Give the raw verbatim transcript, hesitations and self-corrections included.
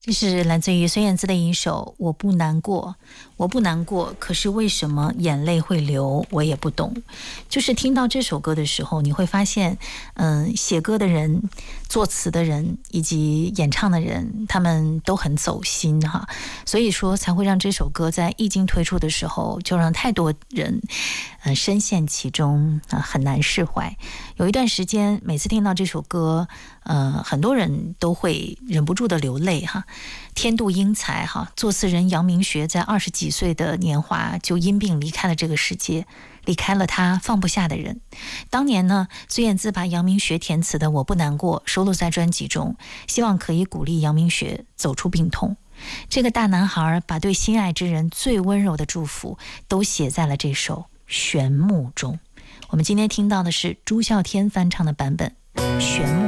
这是来自于孙燕姿的一首《我不难过》，我不难过，可是为什么眼泪会流，我也不懂。就是听到这首歌的时候，你会发现，嗯，写歌的人、作词的人以及演唱的人，他们都很走心哈，所以说才会让这首歌在一经推出的时候，就让太多人，呃，深陷其中啊、呃，很难释怀。有一段时间，每次听到这首歌，呃，很多人都会忍不住的流泪哈。天妒英才哈，作词人杨明学在二十几岁的年华就因病离开了这个世界，离开了他放不下的人。当年呢，孙燕姿把杨明学填词的《我不难过》收录在专辑中，希望可以鼓励杨明学走出病痛。这个大男孩把对心爱之人最温柔的祝福都写在了这首《玄木》中。我们今天听到的是朱孝天翻唱的版本《玄木》。